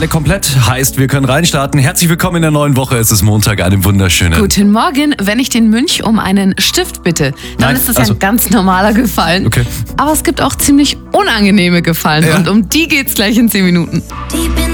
alle komplett. Heißt, wir können reinstarten. Herzlich willkommen in der neuen Woche. Es ist Montag, einem wunderschönen. Guten Morgen. Wenn ich den Mönch um einen Stift bitte, dann Nein, ist das ja ein ganz normaler Gefallen. Okay. Aber es gibt auch ziemlich unangenehme Gefallen. Ja. Und um die geht's gleich in 10 Minuten.